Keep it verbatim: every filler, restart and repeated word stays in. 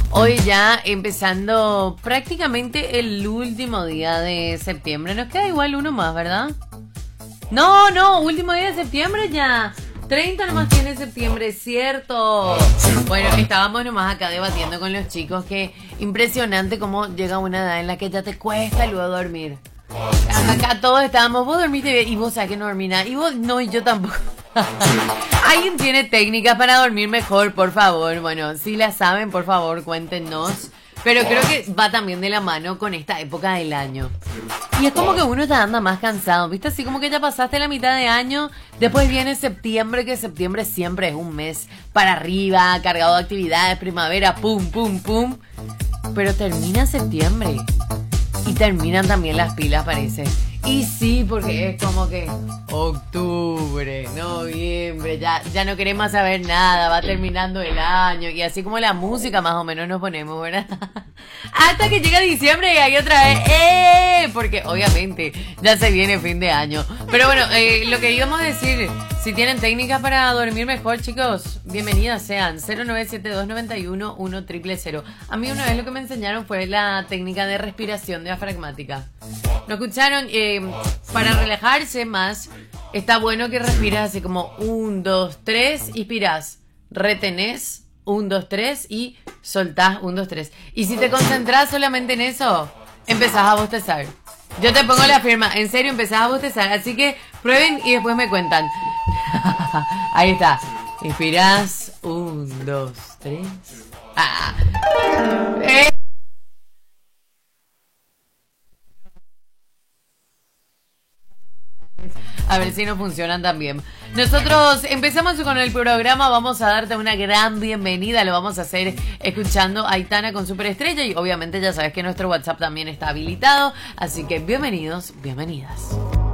Hoy ya empezando prácticamente el último día de septiembre. Nos queda igual uno más, ¿verdad? No, no, último día de septiembre ya. treinta nomás tiene septiembre, ¿cierto? Bueno, estábamos nomás acá debatiendo con los chicos que impresionante cómo llega una edad en la que ya te cuesta luego dormir. Acá todos estábamos, vos dormiste bien y vos sabés que no dormí nada. Y vos no, y yo tampoco. ¿Alguien tiene técnicas para dormir mejor, por favor? Bueno, si la saben, por favor, cuéntenos. Pero creo que va también de la mano con esta época del año. Y es como que uno está anda más cansado, ¿viste? Así como que ya pasaste la mitad de año, después viene septiembre, que septiembre siempre es un mes para arriba, cargado de actividades, primavera, pum, pum, pum. Pero termina septiembre. Y terminan también las pilas, parece. Y sí, porque es como que octubre, noviembre, ya, ya no queremos saber nada, va terminando el año. Y así como la música más o menos nos ponemos, ¿verdad? Hasta que llega diciembre y hay otra vez, ¡eh! Porque obviamente ya se viene fin de año. Pero bueno, eh, lo que íbamos a decir, si tienen técnicas para dormir mejor, chicos, bienvenidas sean. cero nueve siete dos nueve uno uno cero cero cero. A mí una vez lo que me enseñaron fue la técnica de respiración diafragmática. ¿No escucharon? Eh, para relajarse más, está bueno que respiras así como un, dos, tres, inspiras, retenés, un, dos, tres y soltás, un, dos, tres. Y si te concentras solamente en eso, empezás a bostezar. Yo te pongo la firma, en serio empezás a bostezar, así que prueben y después me cuentan. Ahí está. Inspirás, un, dos, tres. Ah. Eh. A ver si no funcionan también. Nosotros empezamos con el programa. Vamos a darte una gran bienvenida. Lo vamos a hacer escuchando a Aitana con Superestrella. Y obviamente ya sabes que nuestro WhatsApp también está habilitado. Así que bienvenidos, bienvenidas.